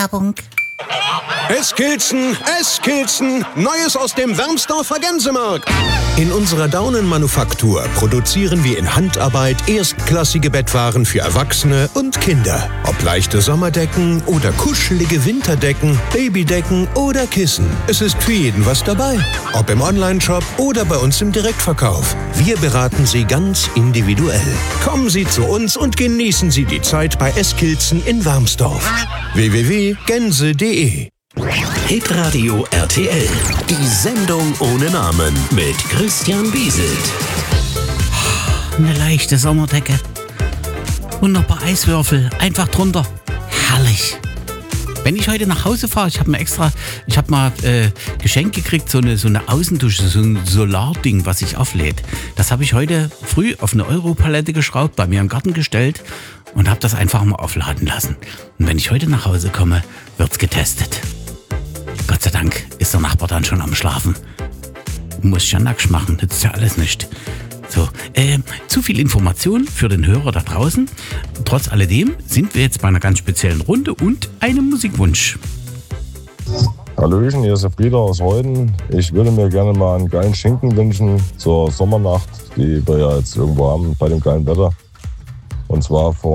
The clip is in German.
Werbung. Eskilzen, Neues aus dem Wermsdorfer Gänsemarkt. In unserer Daunenmanufaktur produzieren wir in Handarbeit erstklassige Bettwaren für Erwachsene und Kinder. Ob leichte Sommerdecken oder kuschelige Winterdecken, Babydecken oder Kissen. Es ist für jeden was dabei. Ob im Onlineshop oder bei uns im Direktverkauf. Wir beraten Sie ganz individuell. Kommen Sie zu uns und genießen Sie die Zeit bei Eskilzen in Wermsdorf. www.gänse.de Hitradio RTL. Die Sendung ohne Namen mit Christian Bieselt. Eine leichte Sommerdecke. Und noch ein paar Eiswürfel. Einfach drunter. Herrlich. Wenn ich heute nach Hause fahre, ich habe mal geschenkt gekriegt, so eine Außendusche, so ein Solarding, was sich auflädt. Das habe ich heute früh auf eine Europalette geschraubt, bei mir im Garten gestellt und habe das einfach mal aufladen lassen. Und wenn ich heute nach Hause komme, wird's getestet. Gott sei Dank ist der Nachbar dann schon am Schlafen. Muss ich ja nackt machen, nützt ja alles nicht. So, zu viel Information für den Hörer da draußen. Trotz alledem sind wir jetzt bei einer ganz speziellen Runde und einem Musikwunsch. Hallöchen, hier ist der Frieder aus Heuden. Ich würde mir gerne mal einen geilen Schinken wünschen zur Sommernacht, die wir ja jetzt irgendwo haben bei dem geilen Wetter. Und zwar